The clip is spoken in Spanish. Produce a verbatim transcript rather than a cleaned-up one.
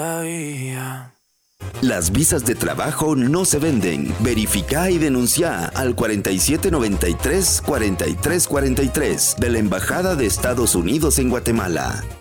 Sabía. Las visas de trabajo no se venden. Verifica y denuncia al cuarenta y siete noventa y tres, cuarenta y tres cuarenta y tres de la Embajada de Estados Unidos en Guatemala.